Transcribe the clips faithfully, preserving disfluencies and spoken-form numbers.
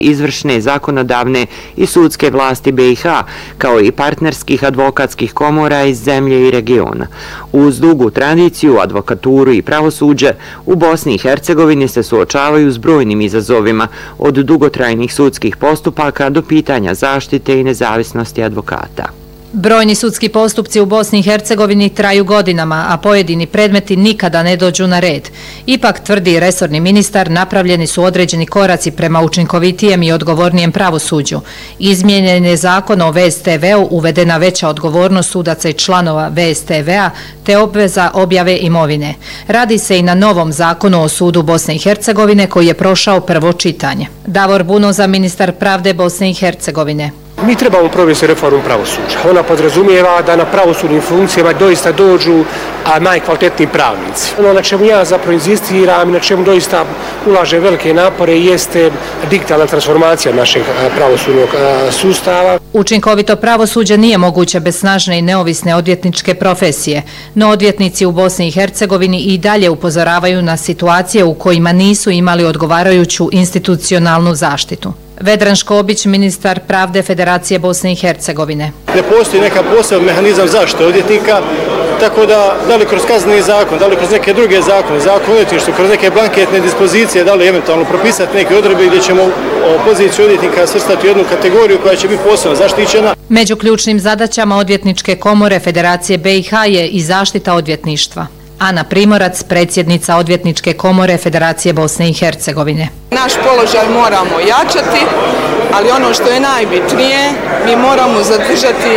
izvršne, zakonodavne i sudske vlasti B i H, kao i partnerskih advokatskih komora iz zemlje i regiona. Uz dugu tradiciju, advokaturu i pravosuđe, u Bosni i Hercegovini se suočavaju s brojnim izazovima, od dugotrajnih sudskih postupaka do pitanja zaštite i nezavisnosti advokata. Brojni sudski postupci u Bosni i Hercegovini traju godinama, a pojedini predmeti nikada ne dođu na red. Ipak, tvrdi resorni ministar, napravljeni su određeni koraci prema učinkovitijem i odgovornijem pravosuđu. Izmijenjen je zakon o V S T V-u, uvedena veća odgovornost sudaca i članova V S T V-a, te obveza objave imovine. Radi se i na novom zakonu o sudu Bosne i Hercegovine koji je prošao prvo čitanje. Davor Bunoza, ministar pravde Bosne i Hercegovine. Mi trebamo provesti reformu pravosuđa. Ona podrazumijeva da na pravosudnim funkcijama doista dođu a najkvalitetniji pravnici. Ono na čemu ja zapravo inzistiram i na čemu doista ulaže velike napore jeste digitalna transformacija našeg pravosudnog sustava. Učinkovito pravosuđe nije moguće bez snažne i neovisne odvjetničke profesije, no odvjetnici u Bosni i Hercegovini i dalje upozoravaju na situacije u kojima nisu imali odgovarajuću institucionalnu zaštitu. Vedran Škobić, ministar pravde Federacije Bosne i Hercegovine. Ne postoji neka poseban mehanizam zaštite odvjetnika, tako da da li kroz kazneni zakon, da li kroz neke druge zakone, zakon o odvjetništvu, kroz neke blanketne dispozicije, da li eventualno propisati neke odredbe gdje ćemo poziciju odvjetnika svrstati u jednu kategoriju koja će biti posebno zaštićena. Među ključnim zadaćama odvjetničke komore Federacije B i H je i zaštita odvjetništva. Ana Primorac, predsjednica Odvjetničke komore Federacije Bosne i Hercegovine. Naš položaj moramo jačati, ali ono što je najbitnije, mi moramo zadržati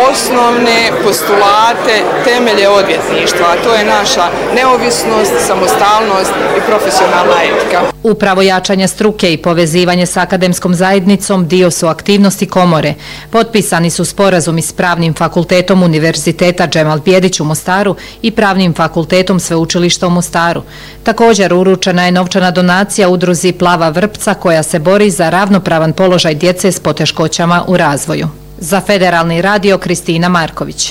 osnovne postulate, temelje odvjetništva, a to je naša neovisnost, samostalnost i profesionalna etika. Upravo jačanje struke i povezivanje s akademskom zajednicom dio su aktivnosti komore. Potpisani su sporazumi s Pravnim fakultetom Univerziteta Džemal Bijedić u Mostaru i Pravnim fakultetom Sveučilišta u Mostaru. Također uručena je novčana donacija udruzi Plava vrpca koja se bori za ravnopravan položaj djece s poteškoćama u razvoju. Za Federalni radio Kristina Marković.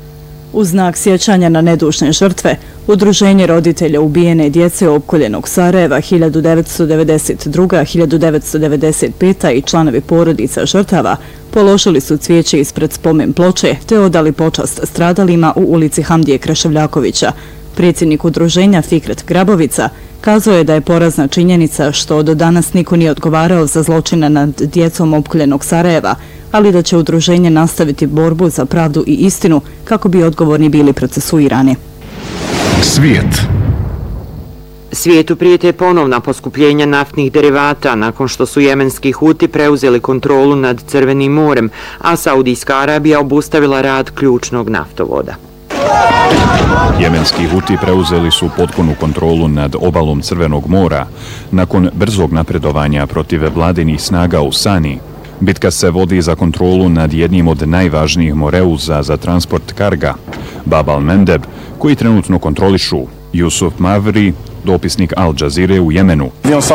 U znak sjećanja na nedužne žrtve, Udruženje roditelja ubijene djece opkoljenog Sarajeva hiljadu devetsto devedeset druge do hiljadu devetsto devedeset pete i članovi porodica žrtava položili su cvijeće ispred spomen ploče te odali počast stradalima u ulici Hamdije Kreševljakovića. Predsjednik udruženja Fikret Grabovica kazao je da je porazna činjenica što do danas niko nije odgovarao za zločine nad djecom opkoljenog Sarajeva, ali da će udruženje nastaviti borbu za pravdu i istinu kako bi odgovorni bili procesuirani. Svijet. Svijetu prijete ponovna poskupljenja naftnih derivata nakon što su jemenski Huti preuzeli kontrolu nad Crvenim morem, a Saudijska Arabija obustavila rad ključnog naftovoda. Jemenski Huti preuzeli su potpunu kontrolu nad obalom Crvenog mora nakon brzog napredovanja protiv vladinih snaga u Sani. Bitka se vodi za kontrolu nad jednim od najvažnijih moreuza za transport karga, Bab al-Mandeb, koji trenutno kontrolišu Jusuf Mavri, dopisnik Al Jazeere u Jemenu.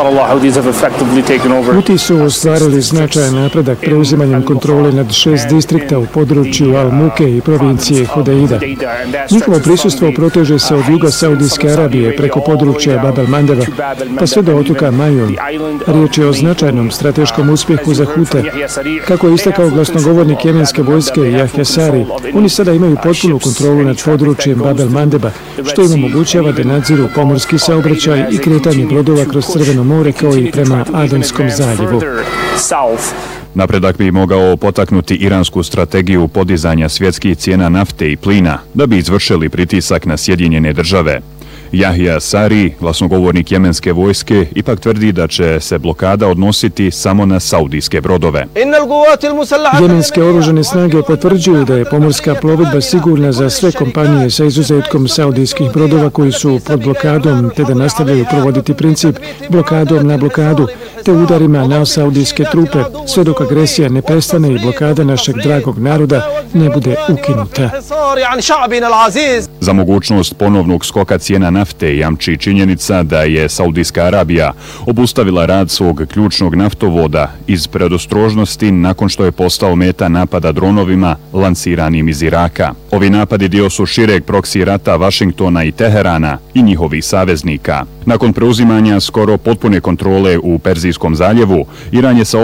Huti su ostvarili značajan napredak preuzimanjem kontrole nad šest distrikta u području Al-Muke i provincije Hudeida. Njihovo prisustvo proteže se od juga Saudijske Arabije preko područja Bab al-Mandeba pa sve do otoka Majun. Riječ je o značajnom strateškom uspjehu za Hute. Kako je istakao glasnogovornik jemenske vojske Yahya Sari, oni sada imaju potpunu kontrolu nad područjem Bab al-Mandeba, što im omogućava da nadziru pomorski saobraćaj i kretanje brodova kroz Crveno more kao i prema Adenskom zaljevu. Napredak bi mogao potaknuti iransku strategiju podizanja svjetskih cijena nafte i plina da bi izvršili pritisak na Sjedinjene države. Yahya Sari, glasnogovornik jemenske vojske, ipak tvrdi da će se blokada odnositi samo na saudijske brodove. Jemenske oružane snage potvrđuju da je pomorska plovidba sigurna za sve kompanije sa izuzetkom saudijskih brodova koji su pod blokadom, te da nastavljaju provoditi princip blokadom na blokadu, te udarima na saudijske trupe, sve dok agresija ne prestane i blokada našeg dragog naroda ne bude ukinuta. Za mogućnost ponovnog skoka cijena nafte jamči činjenica da je Saudijska Arabija obustavila rad svog ključnog naftovoda iz predostrožnosti nakon što je postao meta napada dronovima lansiranim iz Iraka. Ovi napadi dio su šireg proksi rata Vašingtona i Teherana i njihovih saveznika. Nakon preuzimanja skoro potpune kontrole u Perzijskom zaljevu, Iran je saopštio